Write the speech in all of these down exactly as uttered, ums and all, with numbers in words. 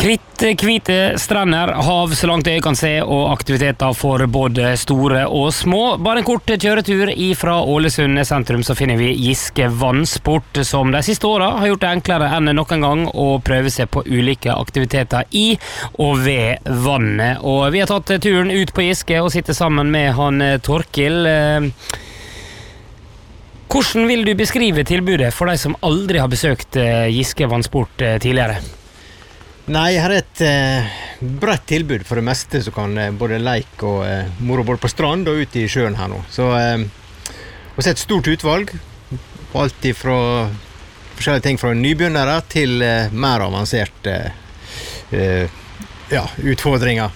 Kritthvite strender, hav så langt øyet kan se, og aktiviteter for både store og små. Bare en kort kjøretur fra Ålesund sentrum så finner vi Giske Vannsport, som de siste årene har gjort det enklere enn noen gang å prøve seg på ulike aktiviteter i og ved vannet. Og vi har tatt turen ut på Giske og sitter sammen med han Torkil. Hvordan vil du beskrive tilbudet for de som aldri har besøkt Giske Vannsport tidligere? Nei, her er et eh, bredt tilbud for det meste, som kan eh, både leik og eh, moro både på strand og ute i sjøen her nå. Så eh, vi har et stort utvalg på alt fra forskjellige ting fra nybegynnere til eh, mer avanserte eh, ja, utfordringer.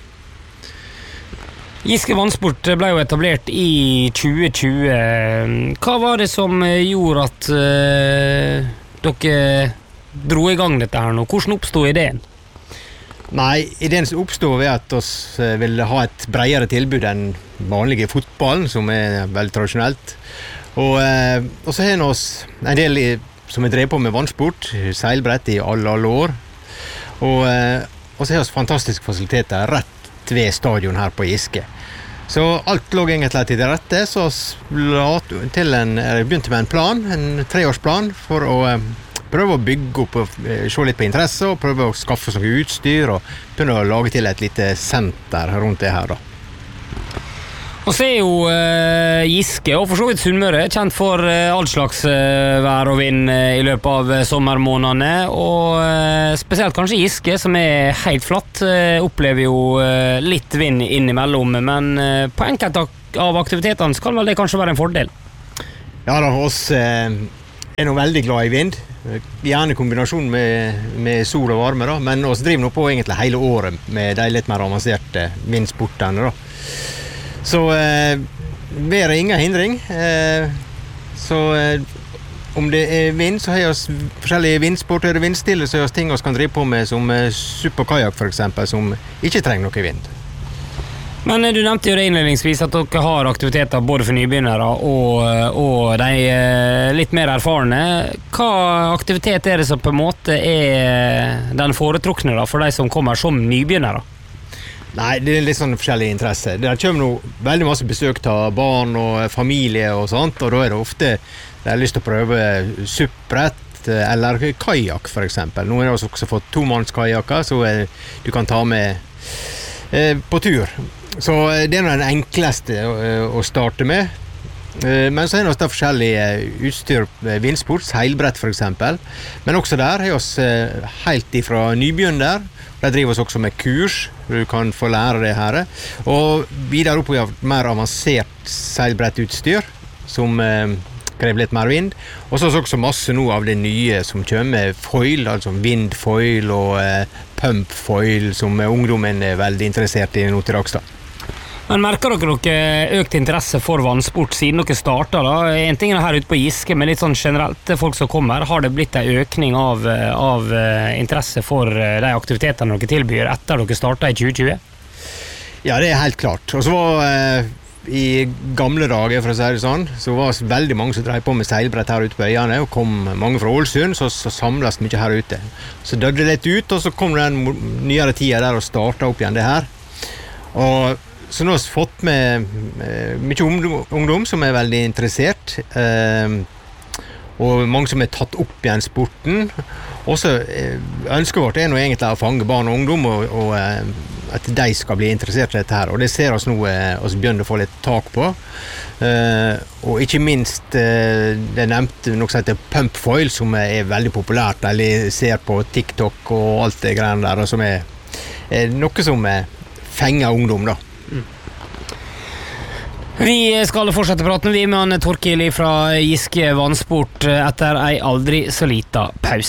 Giske Vannsport ble jo etablert i tjue tjue. Hva var det som gjorde at eh, dere dro i gang dette her nå? Hvordan oppstod ideen? Nei, ideen som oppstod ved at vi ville ha et bredere tilbud enn vanlige fotballen, som er veldig tradisjonelt. Og, eh, og så har vi oss en del i, som er drevet på med vannsport, seilbrett i alle, alle år. Og, eh, og så har vi fantastiske fasiliteter rett ved stadion her på Giske. Så alt lå egentlig til det rette, så vi til en, begynte med en plan, en treårsplan, for å eh, prøve å bygge opp og se litt på interesse, og prøve å skaffe seg utstyr, og begynne å lage til et lite senter rundt det her da. Og så er jo uh, Giske, og for så vidt Sunnmøre, kjent for uh, all slags uh, vær og vind uh, i løpet av uh, sommermånedene, og uh, spesielt kanskje Giske, som er helt flatt, uh, opplever jo uh, litt vind innimellom, men uh, på enkelte av aktivitetene så kan vel det kanskje være en fordel? Ja da, oss uh, er nå veldig glad i vind, gjerne kombinasjon med, med sol og varme da, men oss driver nå på egentlig hele året med de litt mer avanserte vindsportene da. Så eh, vær er ingen hindring, eh, så eh, om det er vind, så har vi forskjellige vindsport, er det vindstille, så har vi ting vi kan drive på med, som eh, supp og kajak for eksempel, som ikke trenger noe vind. Men du nevnte jo det innledningsvis at dere har aktiviteter både for nybegynnere og, og de litt mer erfarne. Hva aktivitet er det som på en måte er den foretrukne da, for de som kommer som nybegynnere? Nei, det er litt sånn forskjellig interesse. Der kommer nå veldig masse besøk av barn og familie og sånt, og da er det ofte de har lyst til å prøve suppbrett eller kajak for eksempel. Nå har vi også fått tomannskajaker, så du kan ta med eh, på tur. Så det er den enkleste å starte med. Men så er det også forskjellige utstyr, vindsport, seilbrett for eksempel. Men også der er vi helt ifra nybegynner. Der driver vi også med kurs, du kan få lære det her. Og videre opp i mer avansert seilbrettutstyr, som krever litt mer vind. Og så er det også masse nå av det nye som kommer, foil, altså vindfoil og pumpfoil, som ungdommen er veldig interessert i nå til dags da. Men merker dere dere økt interesse for vannsport siden dere startet da? En ting er her ute på Giske, men litt sånn generelt, folk som kommer, har det blitt en økning av, av interesse for de aktivitetene dere tilbyr etter dere startet i tjue tjue? Ja, det er helt klart. Og så var eh, i gamle dager, for å si det sånn, så var det veldig mange som drev på med seilbrett her ute på øyene, og kom mange fra Ålesund, så, så samles mye her ute. Så døde det litt ut, og så kom den nyere tida der og startet opp igjen det her. Og så nå har vi fått med eh, mye ungdom, ungdom som er veldig interessert, eh, og mange som er tatt opp igjen sporten. Også eh, ønsket vårt er nå egentlig å fange barn og ungdom, og, og eh, at de skal bli interessert i dette her. Og det ser oss nå, eh, oss begynner å få litt tak på. Eh, og ikke minst, eh, det nevnte noe som heter pumpfoil, som er veldig populært, eller ser på TikTok og alt det greiene der, og som er, er noe som eh, fenger ungdom da. Vi skal fortsette praten vi med Torkil fra Giske Vannsport etter ei aldri så lita pause.